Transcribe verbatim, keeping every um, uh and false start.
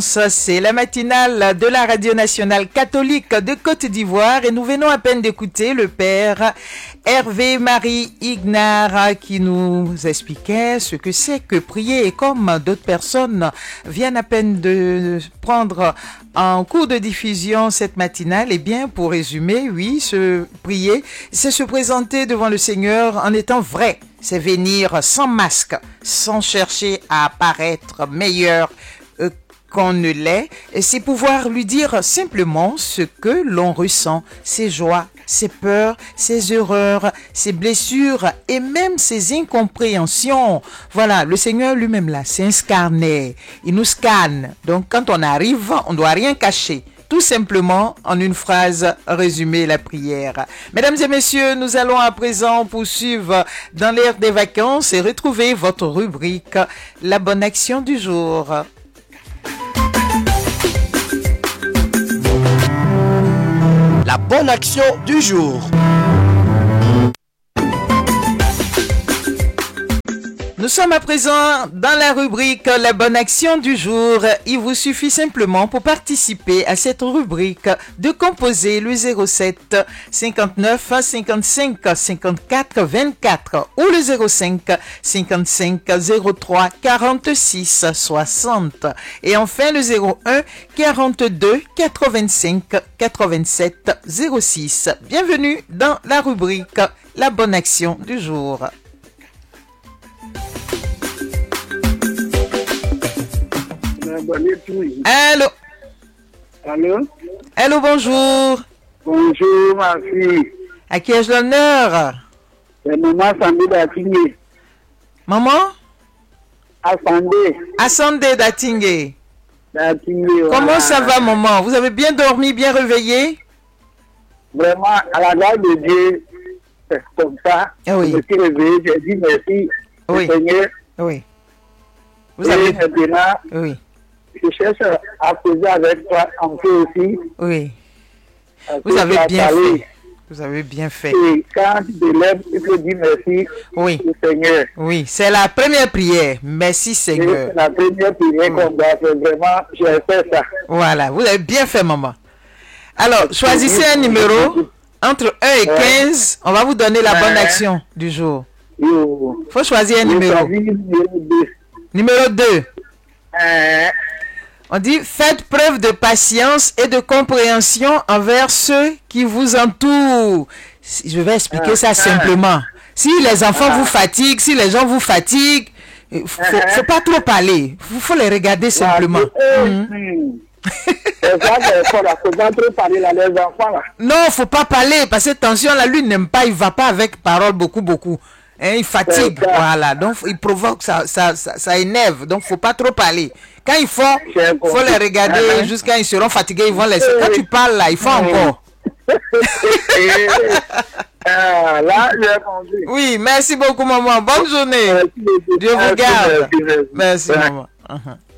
C'est la matinale de la Radio Nationale Catholique de Côte d'Ivoire et nous venons à peine d'écouter le Père Hervé Marie Ignare qui nous expliquait ce que c'est que prier, et comme d'autres personnes viennent à peine de prendre en cours de diffusion cette matinale, et eh bien pour résumer, oui, se prier, c'est se présenter devant le Seigneur en étant vrai, c'est venir sans masque, sans chercher à apparaître meilleur euh, qu'on ne l'est, et c'est pouvoir lui dire simplement ce que l'on ressent, ses joies, ses peurs, ses erreurs, ses blessures et même ses incompréhensions. Voilà, le Seigneur lui-même là, c'est un scanner, il nous scanne. Donc quand on arrive, on ne doit rien cacher. Tout simplement, en une phrase, résumer la prière. Mesdames et messieurs, nous allons à présent poursuivre dans l'ère des vacances et retrouver votre rubrique « La bonne action du jour ». La bonne action du jour. Nous sommes à présent dans la rubrique La bonne action du jour. Il vous suffit simplement pour participer à cette rubrique de composer le zéro sept cinquante-neuf cinquante-cinq cinquante-quatre vingt-quatre ou le zéro cinq cinquante-cinq zéro trois quarante-six soixante et enfin le zéro un quarante-deux quatre-vingt-cinq quatre-vingt-sept zéro six. Bienvenue dans la rubrique La bonne action du jour. Allô. Allô. Allô, bonjour. Bonjour, ma fille. À qui ai-je l'honneur? C'est maman Sandé d'Atingé. Maman? Asandé. Asandé d'Atingé. D'Atingé, voilà. Comment ça va, maman? Vous avez bien dormi, bien réveillé? Vraiment, à la grâce de Dieu, c'est comme ça. Ah oui. Je me suis réveillé, j'ai dit merci, Oui. Seigneur. Oui. Vous Et avez... maintenant, Oui. je cherche à causer avec toi un peu aussi. Oui. Parce Vous que avez tu as bien parlé. fait. Vous avez bien fait. Et quand tu te lèves, tu te dis merci Oui. au Seigneur. Oui, c'est la première prière. Merci, Et Seigneur. c'est la première prière qu'on doit faire. Vraiment, j'ai fait ça. Voilà, vous avez bien fait, maman. Alors, choisissez un numéro entre un et quinze. On va vous donner la bonne action du jour. Yo. Il faut choisir un Je numéro. choisis le numéro deux. Numéro deux. Euh, On dit, faites preuve de patience et de compréhension envers ceux qui vous entourent. Si- Je vais expliquer ça simplement. Si les enfants vous fatiguent, si les gens vous fatiguent, il faut, faut pas trop parler. Il faut les regarder simplement. Mhm. Mhm. C'est ça qu'il faut là. Faut pas trop parler là, les enfants là. Non, faut pas parler parce que attention, là, lui n'aime pas, il va pas avec parole beaucoup, beaucoup. Hein, il fatigue, C'est ça. voilà. Donc, il provoque, ça, ça, ça, ça énerve. Donc, faut pas trop parler. Quand il faut, J'ai faut compris. les regarder Uh-huh. jusqu'à ils seront fatigués, ils vont laisser. Quand tu parles là, il faut encore. Et, ah, là, j'ai compris. Oui, merci beaucoup, maman. Bonne journée. Merci beaucoup. Dieu vous Merci, garde. merci, merci. Merci, Ouais. maman. Uh-huh.